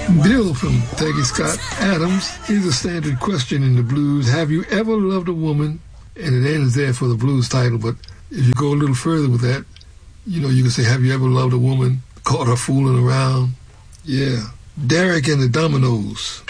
Bill from Peggy Scott Adams. Here's a standard question in the blues. Have you ever loved a woman? And it ends there for the blues title, but if you go a little further with that, you can say, have you ever loved a woman? Caught her fooling around? Yeah. Derek and the Dominoes.